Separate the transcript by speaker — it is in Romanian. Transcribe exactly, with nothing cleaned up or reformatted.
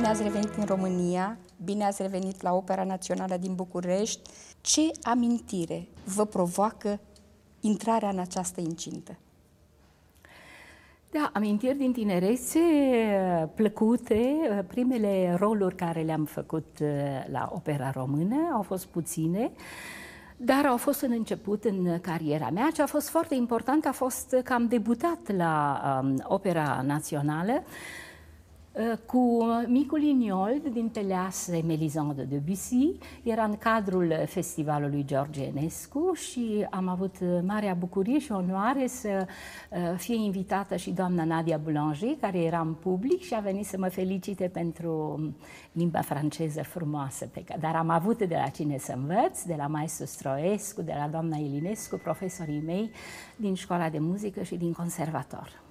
Speaker 1: ați revenit în România, bine ați revenit la Opera Națională din București. Ce amintire vă provoacă intrarea în această incintă?
Speaker 2: Da, amintiri din tinerețe plăcute. Primele roluri care le-am făcut la Opera Română au fost puține, dar au fost un început în cariera mea. Ce a fost foarte important a fost că am debutat la um, Opera Națională cu Micul Iniold din Teleas Mélisande de Debussy. Era în cadrul festivalului George Enescu și am avut marea bucurie și onoare să fie invitată și doamna Nadia Boulanger, care era în public și a venit să mă felicite pentru limba franceză frumoasă. Pe care... Dar am avut de la cine să învăț, de la maestru Stroescu, de la doamna Ilinescu, profesorii mei din școala de muzică și din conservator.